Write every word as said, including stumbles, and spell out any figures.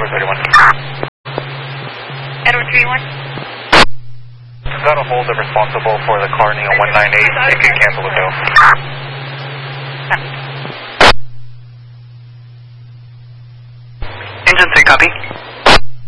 thirty-one. Edward three one. Got a hold of responsible for the car Neo one nine eight. They can cancel the bill. Engine three, copy.